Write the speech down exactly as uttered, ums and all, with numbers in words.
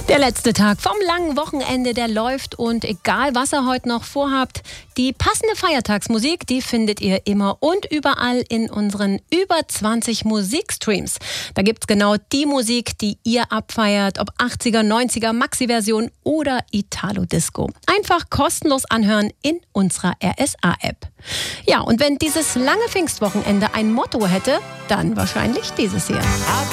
Der letzte Tag vom langen Wochenende, der läuft und egal, was ihr heute noch vorhabt, die passende Feiertagsmusik, die findet ihr immer und überall in unseren über zwanzig Musikstreams. Da gibt's genau die Musik, die ihr abfeiert, ob achtziger, neunziger, Maxi-Version oder Italo-Disco. Einfach kostenlos anhören in unserer R S A-App. Ja, und wenn dieses lange Pfingstwochenende ein Motto hätte, dann wahrscheinlich dieses hier.